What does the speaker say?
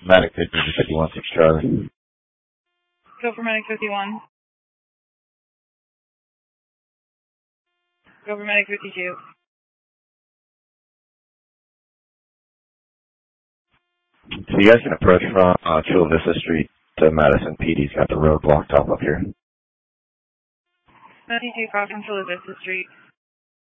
Medic 51 6 Charlie. Go for Medic 51. Go for Medic 52. So you guys can approach from Chula Vista Street to Madison. PD's got the road blocked off up here. 92 crossing Chula Vista Street.